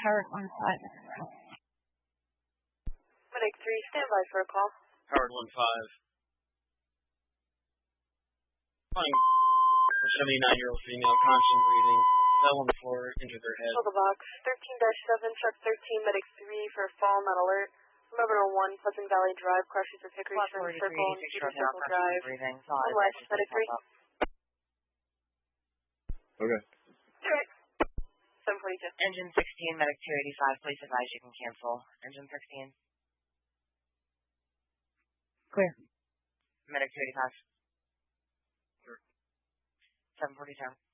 Howard 1-5. Medic 3, stand by for a call. Howard 1-5. Calling a 79-year-old female, constant breathing, fell on the floor, injured their head. Hold the box. 13-7, truck 13, medic 3 for fall, not alert. 1101 Pleasant Valley Drive, crashes with Hickory Spring Circle and Cedar Circle Drive. On west, medic 3. Okay. 742. Engine 16, medic 285. Please advise you can cancel. Engine 16. Clear. Medic 285. 747.